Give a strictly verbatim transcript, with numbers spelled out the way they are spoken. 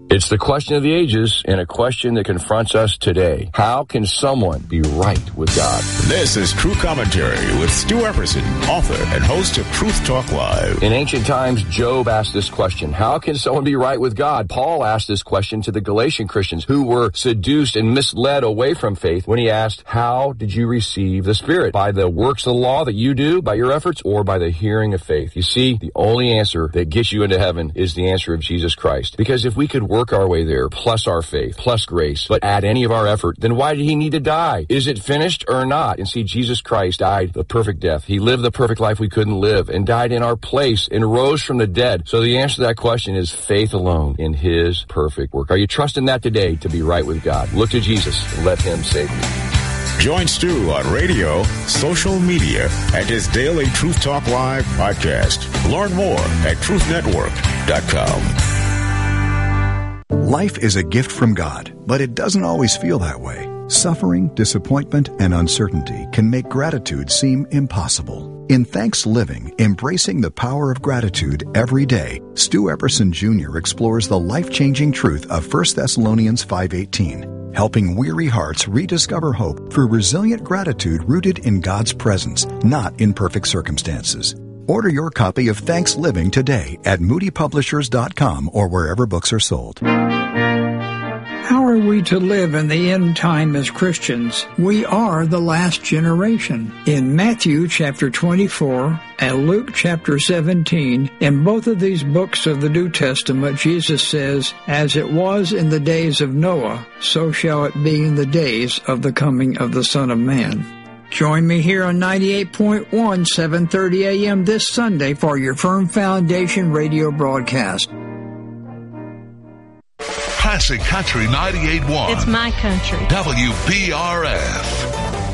It's the question of the ages and a question that confronts us today. How can someone be right with God? This is True Commentary with Stu Epperson, author and host of Truth Talk Live. In ancient times, Job asked this question. How can someone be right with God? Paul asked this question to the Galatian Christians who were seduced and misled away from faith when he asked, how did you receive the Spirit? By the works of the law that you do, by your efforts, or by the hearing of faith? You see, the only answer that gets you into heaven is the answer of Jesus Christ. Because if we could work work our way there, plus our faith, plus grace, but add any of our effort, then why did he need to die? Is it finished or not? And see, Jesus Christ died the perfect death. He lived the perfect life we couldn't live and died in our place and rose from the dead. So the answer to that question is faith alone in his perfect work. Are you trusting that today to be right with God? Look to Jesus and let him save you. Join Stu on radio, social media, and his daily Truth Talk Live podcast. Learn more at truth network dot com. Life is a gift from God, but it doesn't always feel that way. Suffering, disappointment, and uncertainty can make gratitude seem impossible. In Thanks Living, Embracing the Power of Gratitude Every Day, Stu Epperson Junior explores the life-changing truth of First Thessalonians five eighteen, helping weary hearts rediscover hope through resilient gratitude rooted in God's presence, not in perfect circumstances. Order your copy of Thanks Living today at moody publishers dot com or wherever books are sold. How are we to live in the end time as Christians? We are the last generation. In Matthew chapter twenty-four and Luke chapter seventeen, in both of these books of the New Testament, Jesus says, "As it was in the days of Noah, so shall it be in the days of the coming of the Son of Man." Join me here on ninety-eight point one, seven thirty a.m. this Sunday for your Firm Foundation radio broadcast. Classic Country ninety-eight point one. It's my country. W B R F.